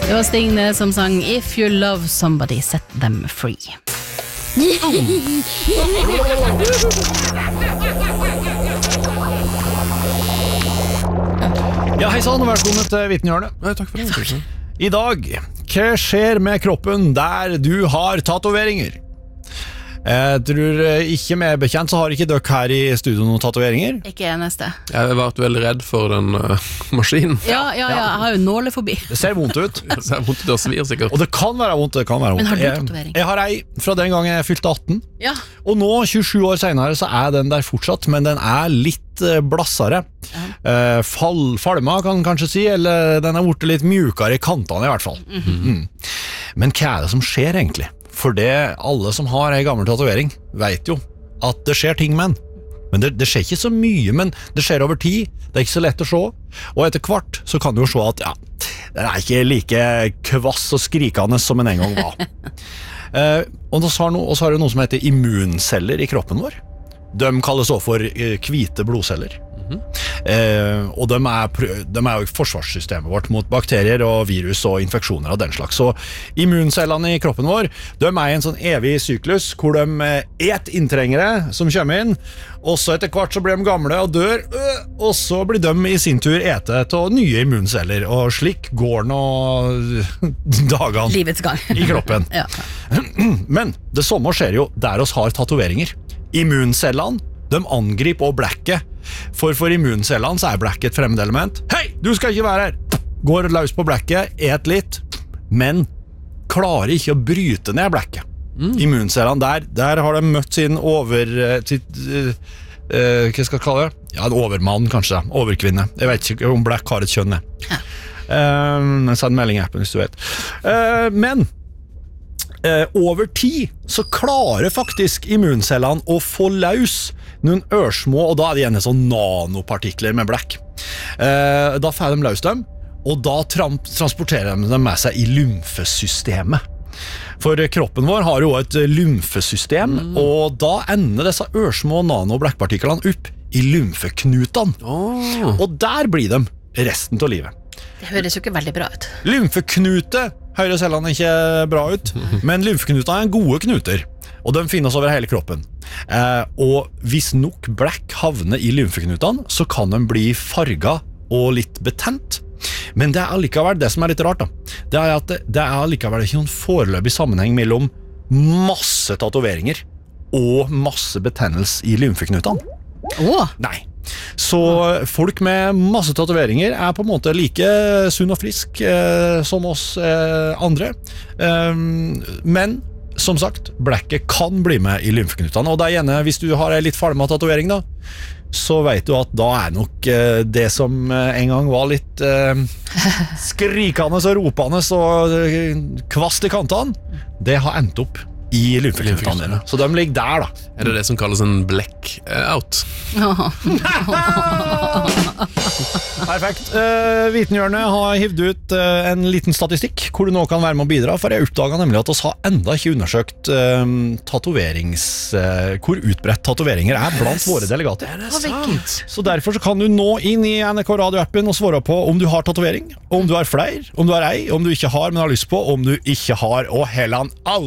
Det var Stigne som sang If you love somebody, set them free. Ja, hei sann, og velkommen til Vitenhjørnet. Takk for det. I dag, hva skjer med kroppen der du har tatoveringer? Jeg tror ikke med bekjent så har ikke dere her i studio noen tatoveringer. Ikke eneste. Jeg har vært veldig redd for den maskinen. Ja, jeg har jo nålefobi. Det ser vondt ut. Det ser vondt ut, det svir sikkert. Og det kan være vondt, det kan være vondt. Men har du tatovering? Jeg har ei fra den gangen jeg fylte 18. Ja. Og nå, 27 år senere, så er den der fortsatt, men den er litt blassere. Falma kan kanskje si, eller den er blitt litt mjukere i kantene i hvert fall. Men hva er det som skjer egentlig? For det alle som har en gammel tatovering vet jo at det skjer ting med den. Men det skjer ikke så mye, men det skjer over tid. Det er ikke så lett å se. Og etter hvert så kan du jo se at ja, den er ikke like kvass og skrikende som den en gang var. Og så har du noe som heter immunceller i kroppen vår. De kalles også for hvite blodceller. Og de er jo forsvarssystemet vårt mot bakterier og virus og infeksjoner og den slags. Så immuncellene i kroppen vår, de er i en sånn evig syklus hvor de et inntrengere som kommer inn, og så etter hvert så blir de gamle og dør, og så blir de i sin tur etet av nye immunceller, og slik går nå dagene Livets gang. I kroppen. Ja. Men det samme skjer jo der oss har tatoveringer. Immuncellene, de angriper også blekket. For immuncellene så er blekket et fremmedelement. Hei, du skal ikke være her! Går løs på blekket, et litt, men klarer ikke å bryte ned blekket. Immuncellene der har de møtt sin hva skal jeg kalle det? Ja, en overmann kanskje, overkvinne. Jeg vet ikke om blekk har et kjønn. Send melding i appen hvis du vet. Men over tid så klarer faktisk immuncellene å få løs noen ørsmå, og da er det gjerne sånn nanopartikler med blekk. Da får de løs dem, og da transporterer de dem med seg i lymfesystemet. For kroppen vår har jo et lymfesystem, og da ender disse ørsmå nanoblekkpartiklene opp i lymfeknutene. Og der blir de resten av livet. Det høres jo ikke veldig bra ut. Lymfeknute høres heller ikke bra ut, men lymfeknuter er gode knuter, og de finnes over hele kroppen. Og hvis nok blekk havner i lymfeknutene, så kan de bli farget og litt betent. Men det er allikevel det som er litt rart da. Det er at det er allikevel ikke noen foreløpig sammenheng mellom masse tatoveringer og masse betennelse i lymfeknutene. Nei. Så folk med masse tatoveringer er på en måte like sunn og frisk som oss andre. Men som sagt, blekket kan bli med i lymfeknutene, og det er gjerne, hvis du har en litt falmet tatovering da, så vet du at da er nok det som en gang var litt skrikende og ropende og kvast i kantene, det har endt opp i lymfeknutene. Så de ligger der da. Er det som kalles en blackout? Perfekt. Vitenhjørnet har hivd ut en liten statistikk hvor du nå kan være med å bidra, for jeg oppdaget nemlig at oss har enda ikke undersøkt hvor utbredt tatoveringer er blant våre delegater. Er det sant? Så derfor så kan du nå inn i NRK Radio-appen og svare på om du har tatovering, om du har flere, om du har ei, om du ikke har, men har lyst på, om du ikke har, og Helland alle